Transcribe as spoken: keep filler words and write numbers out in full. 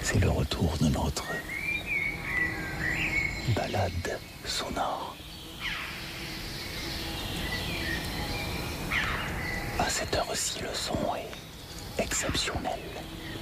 C'est le retour de notre balade sonore. À cette heure-ci, le son est exceptionnel.